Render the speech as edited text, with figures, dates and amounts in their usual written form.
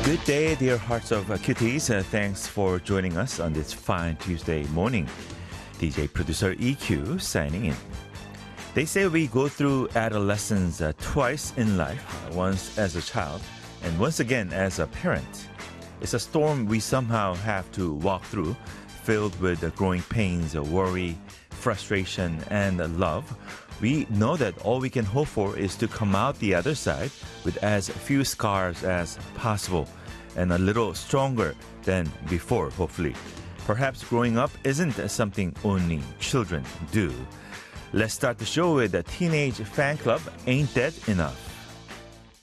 Good day, dear hearts of kitties. Thanks for joining us on this fine Tuesday morning. DJ producer EQ signing in. They say we go through adolescence twice in life, once as a child and once again as a parent. It's a storm we somehow have to walk through, filled with growing pains, worry, frustration, and love. We know that all we can hope for is to come out the other side with as few scars as possible and a little stronger than before, hopefully. Perhaps growing up isn't something only children do. Let's start the show with a Teenage Fan Club, Ain't That Enough?